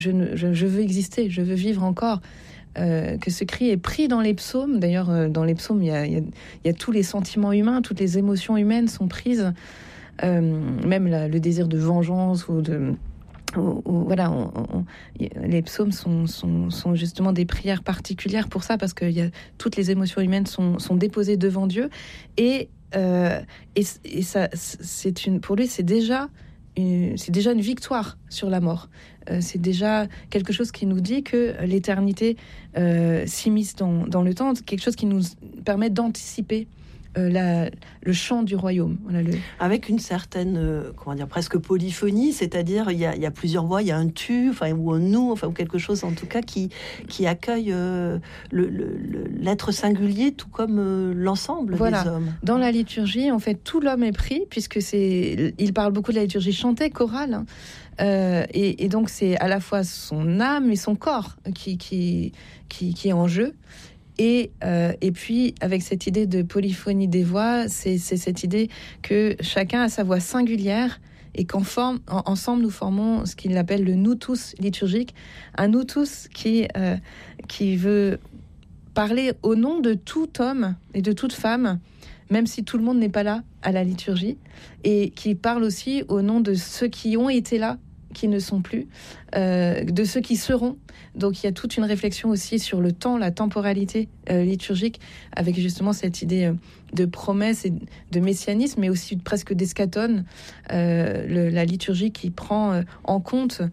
je veux exister, je veux vivre encore. Que ce cri est pris dans les psaumes. D'ailleurs, dans les psaumes, il y a tous les sentiments humains, toutes les émotions humaines sont prises, même le désir de vengeance voilà, les psaumes sont justement des prières particulières pour ça, parce que toutes les émotions humaines sont déposées devant Dieu, et ça, pour lui, c'est déjà une victoire sur la mort. C'est déjà quelque chose qui nous dit que l'éternité s'immisce dans le temps, quelque chose qui nous permet d'anticiper le chant du royaume. Voilà, avec une certaine, presque polyphonie, c'est-à-dire il y a plusieurs voix, il y a un tu, ou un nous, ou quelque chose en tout cas qui accueille l'être singulier, tout comme l'ensemble des hommes. Dans la liturgie, en fait, tout l'homme est pris, puisque il parle beaucoup de la liturgie chantée, chorale, et donc c'est à la fois son âme et son corps qui est en jeu. Et puis, avec cette idée de polyphonie des voix, c'est cette idée que chacun a sa voix singulière et ensemble, nous formons ce qu'il appelle le nous tous liturgique. Un nous tous qui veut parler au nom de tout homme et de toute femme, même si tout le monde n'est pas là à la liturgie, et qui parle aussi au nom de ceux qui ont été là, qui ne sont plus, de ceux qui seront. Donc il y a toute une réflexion aussi sur le temps, la temporalité liturgique, avec justement cette idée de promesse et de messianisme, mais aussi presque d'eschatone, la liturgie qui prend en compte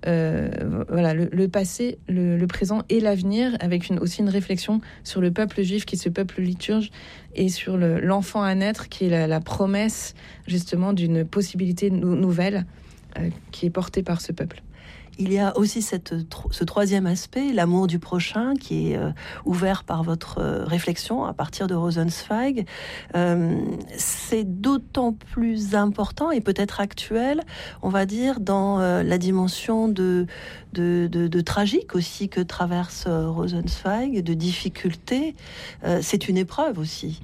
le passé, le présent et l'avenir, avec aussi une réflexion sur le peuple juif qui est ce peuple liturge, et sur l'enfant à naître qui est la promesse justement d'une possibilité nouvelle qui est portée par ce peuple. Il y a aussi ce troisième aspect, l'amour du prochain, qui est ouvert par votre réflexion à partir de Rosenzweig. C'est d'autant plus important et peut-être actuel, on va dire, dans la dimension de tragique aussi que traverse Rosenzweig, de difficulté. C'est une épreuve aussi.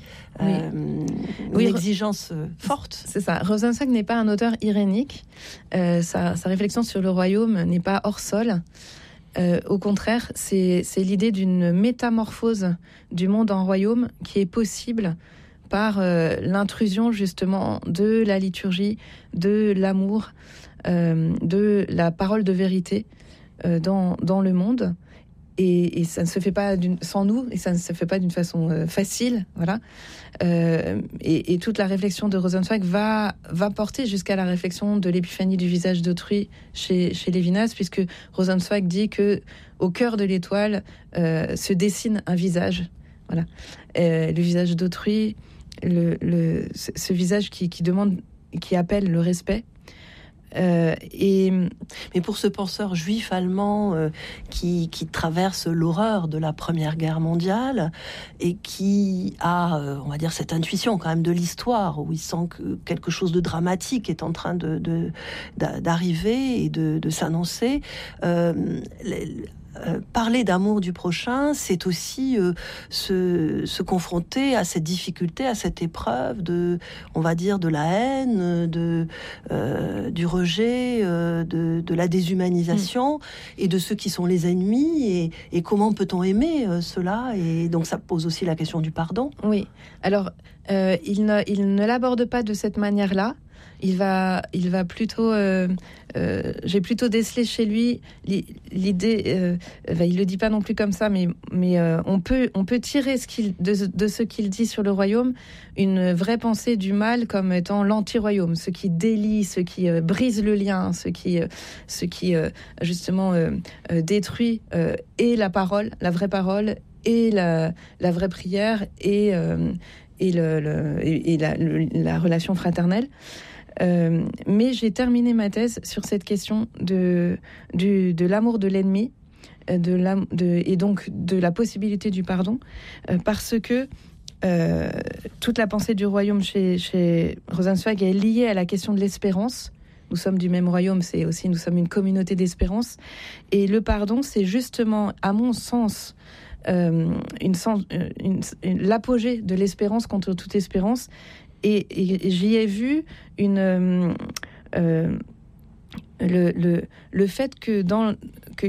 Une exigence forte. C'est ça. Rosenzweig n'est pas un auteur irénique. Sa réflexion sur le royaume n'est pas hors sol. Au contraire, c'est l'idée d'une métamorphose du monde en royaume qui est possible par l'intrusion justement de la liturgie, de l'amour, de la parole de vérité dans le monde. Et ça ne se fait pas sans nous, et ça ne se fait pas d'une façon facile, voilà. Et toute la réflexion de Rosenzweig va porter jusqu'à la réflexion de l'épiphanie du visage d'autrui chez Lévinas, puisque Rosenzweig dit que au cœur de l'étoile se dessine un visage, voilà. Le visage d'autrui, ce visage qui appelle le respect. Mais pour ce penseur juif allemand qui traverse l'horreur de la Première Guerre mondiale et qui a, on va dire, cette intuition quand même de l'histoire, où il sent que quelque chose de dramatique est en train d'arriver et de s'annoncer, parler d'amour du prochain, c'est aussi se confronter à cette difficulté, à cette épreuve on va dire, de la haine, du rejet, de la déshumanisation et de ceux qui sont les ennemis, et comment peut-on aimer cela? Et donc ça pose aussi la question du pardon. Oui, alors il ne l'aborde pas de cette manière-là. Il va plutôt... j'ai plutôt décelé chez lui l'idée... il le dit pas non plus comme ça, mais on peut tirer de ce qu'il dit sur le royaume une vraie pensée du mal comme étant l'anti-royaume, ce qui délie, ce qui brise le lien, ce qui justement détruit et la parole, la vraie parole, et la vraie prière, et la relation fraternelle. Mais j'ai terminé ma thèse sur cette question de l'amour de l'ennemi, et donc de la possibilité du pardon, parce que toute la pensée du royaume chez Rosenzweig est liée à la question de l'espérance. Nous sommes du même royaume, nous sommes une communauté d'espérance, et le pardon, c'est justement, à mon sens, l'apogée de l'espérance contre toute espérance. Et j'y ai vu le fait que